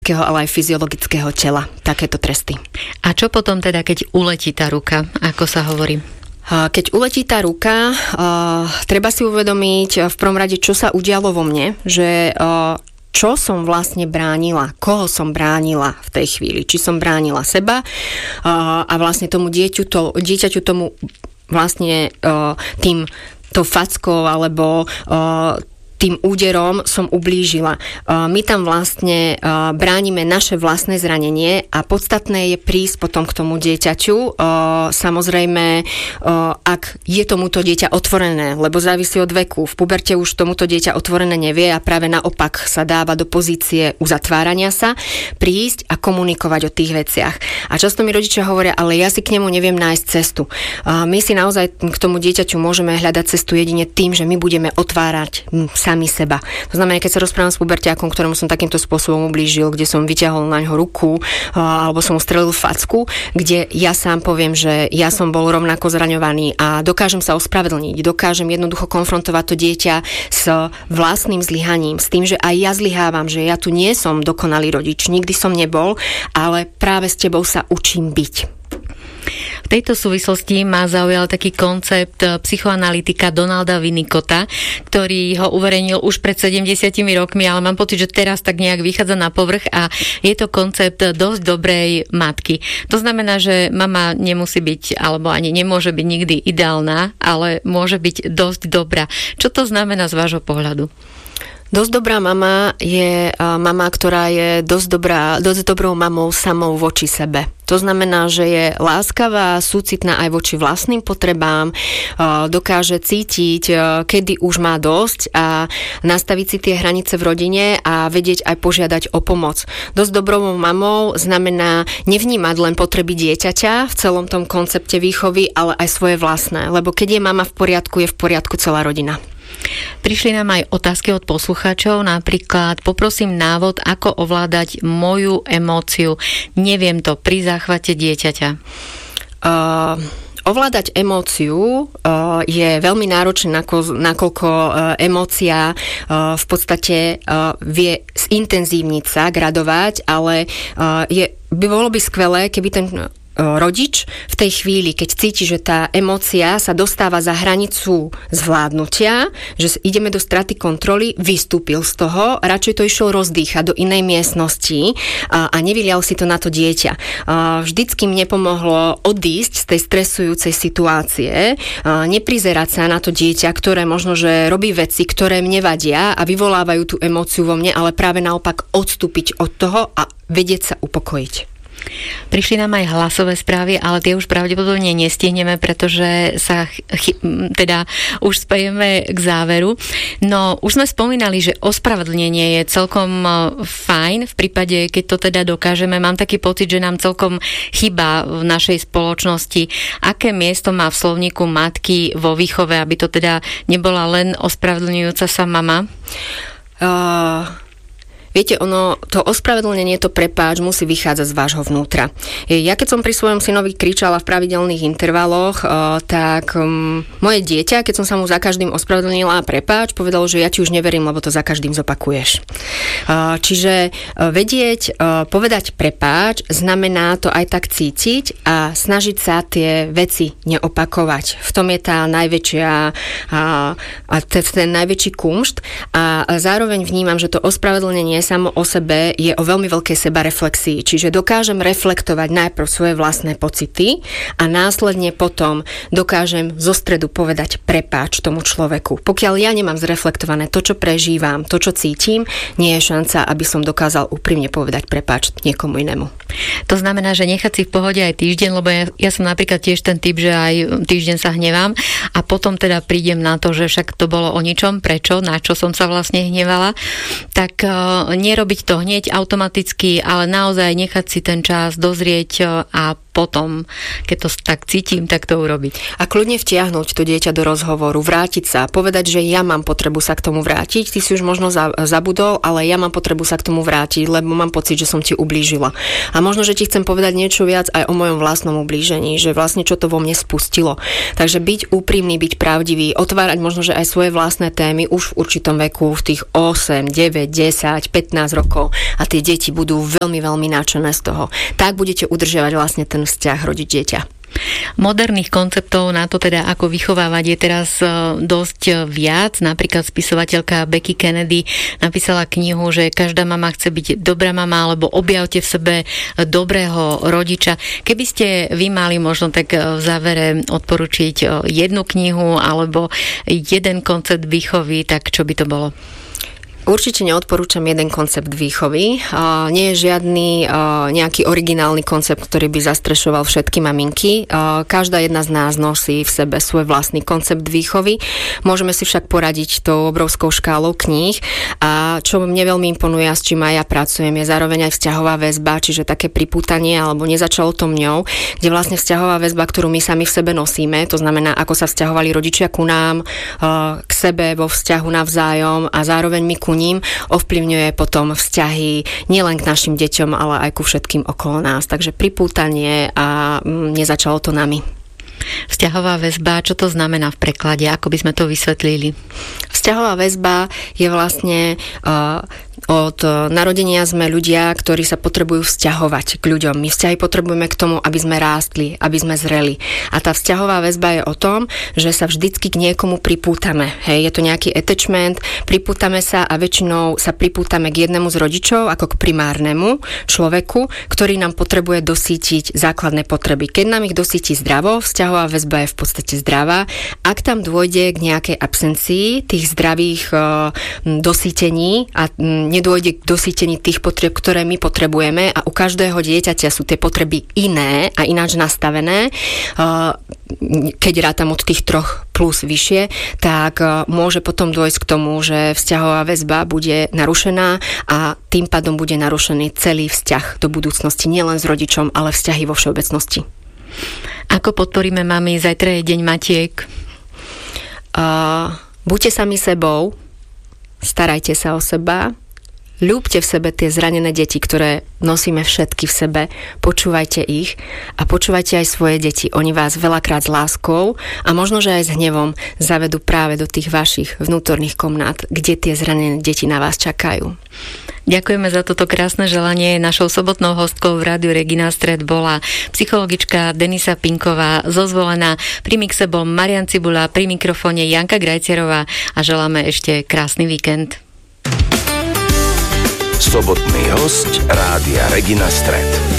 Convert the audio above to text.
ale aj fyziologického tela, takéto tresty. A čo potom teda, keď uletí tá ruka, ako sa hovorí? Keď uletí tá ruka, treba si uvedomiť v prvom rade, čo sa udialo vo mne, že čo som vlastne bránila, koho som bránila v tej chvíli. Či som bránila seba a vlastne tomu dieťaťu tomu vlastne tou fackou alebo tým úderom som ublížila. My tam vlastne bránime naše vlastné zranenie a podstatné je prísť potom k tomu dieťaťu. Samozrejme, ak je tomuto dieťa otvorené, lebo závisí od veku. V puberte už tomuto dieťa otvorené nevie a práve naopak sa dáva do pozície uzatvárania sa, prísť a komunikovať o tých veciach. A často mi rodičia hovoria, ale ja si k nemu neviem nájsť cestu. My si naozaj k tomu dieťaťu môžeme hľadať cestu jedine tým, že my budeme otvárať sami seba. To znamená, keď sa rozprávam s puberťákom, ktorému som takýmto spôsobom ublížil, kde som vyťahol na ňo ruku alebo som mu strelil facku, kde ja sám poviem, že ja som bol rovnako zraňovaný a dokážem sa ospravedlniť, dokážem jednoducho konfrontovať to dieťa s vlastným zlyhaním, s tým, že aj ja zlyhávam, že ja tu nie som dokonalý rodič, nikdy som nebol, ale práve s tebou sa učím byť. V tejto súvislosti ma zaujal taký koncept psychoanalytika Donalda Winnicotta, ktorý ho uverejnil už pred 70 rokmi, ale mám pocit, že teraz tak nejak vychádza na povrch a je to koncept dosť dobrej matky. To znamená, že mama nemusí byť, alebo ani nemôže byť nikdy ideálna, ale môže byť dosť dobrá. Čo to znamená z vášho pohľadu? Dosť dobrá mama je mama, ktorá je dosť dobrou mamou samou voči sebe. To znamená, že je láskavá, súcitná aj voči vlastným potrebám, dokáže cítiť, kedy už má dosť a nastaviť si tie hranice v rodine a vedieť aj požiadať o pomoc. Dosť dobrou mamou znamená nevnímať len potreby dieťaťa v celom tom koncepte výchovy, ale aj svoje vlastné. Lebo keď je mama v poriadku, je v poriadku celá rodina. Prišli nám aj otázky od poslucháčov, napríklad poprosím návod, ako ovládať moju emóciu. Neviem to pri záchvate dieťaťa. Ovládať emóciu je veľmi náročné, nakoľko emócia v podstate vie zintenzívniť sa, gradovať, ale by bolo by skvelé, keby ten rodič v tej chvíli, keď cíti, že tá emócia sa dostáva za hranicu zvládnutia, že ideme do straty kontroly, vystúpil z toho, radšej to išiel rozdýchať do inej miestnosti a nevylial si to na to dieťa. Vždycky mne pomohlo odísť z tej stresujúcej situácie, neprizerať sa na to dieťa, ktoré možno, že robí veci, ktoré mne vadia a vyvolávajú tú emóciu vo mne, ale práve naopak odstúpiť od toho a vedieť sa upokojiť. Prišli nám aj hlasové správy, ale tie už pravdepodobne nestihneme, pretože sa teda už spejeme k záveru. No, už sme spomínali, že ospravedlnenie je celkom fajn v prípade, keď to teda dokážeme. Mám taký pocit, že nám celkom chýba v našej spoločnosti. Aké miesto má v slovníku matky vo výchove, aby to teda nebola len ospravedlňujúca sa mama? Viete, to ospravedlnenie, to prepáč musí vychádzať z vášho vnútra. Ja keď som pri svojom synovi kričala v pravidelných intervaloch, tak moje dieťa, keď som sa mu za každým ospravedlnila a prepáč, povedalo, že ja ti už neverím, lebo to za každým zopakuješ. Čiže vedieť, povedať prepáč, znamená to aj tak cítiť a snažiť sa tie veci neopakovať. V tom je tá najväčšia ten najväčší kumšt a zároveň vnímam, že to ospravedlnenie samo o sebe je o veľmi veľkej sebareflexii. Čiže dokážem reflektovať najprv svoje vlastné pocity a následne potom dokážem zo stredu povedať prepáč tomu človeku. Pokiaľ ja nemám zreflektované to, čo prežívam, to, čo cítim, nie je šanca, aby som dokázal úprimne povedať prepáč niekomu inému. To znamená, že nechať si v pohode aj týždeň, lebo ja som napríklad tiež ten typ, že aj týždeň sa hnevám a potom teda prídem na to, že však to bolo o ničom, prečo, na čo som sa vlastne hnevala, tak nerobiť to hneď automaticky, ale naozaj nechať si ten čas dozrieť a potom, keď to tak cítim, tak to urobiť. A kľudne vtiahnuť to dieťa do rozhovoru, vrátiť sa, povedať, že ja mám potrebu sa k tomu vrátiť, ty si už možno zabudol, ale ja mám potrebu sa k tomu vrátiť, lebo mám pocit, že som ti ublížila. A možno, že ti chcem povedať niečo viac aj o mojom vlastnom ublížení, že vlastne čo to vo mne spustilo. Takže byť úprimný, byť pravdivý, otvárať možno, že aj svoje vlastné témy už v určitom veku, v tých 8, 9, 10, 15 rokov a tie deti budú veľmi, veľmi nadšené z toho. Tak budete udržiavať vlastne ten vzťah rodič-dieťa. Moderných konceptov na to teda, ako vychovávať, je teraz dosť viac. Napríklad spisovateľka Becky Kennedy napísala knihu, že každá mama chce byť dobrá mama, alebo objavte v sebe dobrého rodiča. Keby ste vy mali možno tak v závere odporučiť jednu knihu alebo jeden koncept výchovy, tak čo by to bolo? Určite neodporúčam jeden koncept výchovy. Nie je žiadny nejaký originálny koncept, ktorý by zastrešoval všetky maminky. Každá jedna z nás nosí v sebe svoj vlastný koncept výchovy. Môžeme si však poradiť tou obrovskou škálou kníh. A čo mne veľmi imponuje a s čím aj ja pracujem, je zároveň aj vzťahová väzba, čiže také pripútanie, alebo nezačalo to mňou, kde vlastne vzťahová väzba, ktorú my sami v sebe nosíme, to znamená, ako sa vzťahovali rodičia ku nám, k sebe vo vzťahu navzájom a zároveň my ku ním ovplyvňuje potom vzťahy nielen k našim deťom, ale aj ku všetkým okolo nás. Takže pripútanie a nezačalo to nami. Vzťahová väzba, čo to znamená v preklade? Ako by sme to vysvetlili? Vzťahová väzba je vlastne od narodenia sme ľudia, ktorí sa potrebujú vzťahovať k ľuďom. My vzťahy potrebujeme k tomu, aby sme rástli, aby sme zreli. A tá vzťahová väzba je o tom, že sa vždycky k niekomu pripútame. Hej, je to nejaký attachment, pripútame sa a väčšinou sa pripútame k jednému z rodičov ako k primárnemu človeku, ktorý nám potrebuje dosítiť základné potreby. Keď nám ich dosíti zdravo, vzťahová väzba je v podstate zdravá. Ak tam dôjde k nejakej absencii tých zdravých dosítení a nedôjde k dosítení tých potrieb, ktoré my potrebujeme a u každého dieťaťa sú tie potreby iné a ináč nastavené, keď rátam od tých 3 plus vyššie, tak môže potom dôjsť k tomu, že vzťahová väzba bude narušená a tým pádom bude narušený celý vzťah do budúcnosti, nielen s rodičom, ale vzťahy vo všeobecnosti. Ako podporíme mami? Zajtra je deň matiek. Buďte sami sebou, starajte sa o seba, ľúbte v sebe tie zranené deti, ktoré nosíme všetky v sebe, počúvajte ich a počúvajte aj svoje deti. Oni vás veľakrát s láskou a možno, že aj s hnevom zavedú práve do tých vašich vnútorných komnát, kde tie zranené deti na vás čakajú. Ďakujeme za toto krásne želanie. Našou sobotnou hostkou v Rádiu Regina Stret bola psychologička Denisa Pinková zo Zvolena. Pri mixe bol Marian Cibula, pri mikrofóne Janka Grajcerová a želáme ešte krásny víkend. Sobotný host Rádia Regina Stret.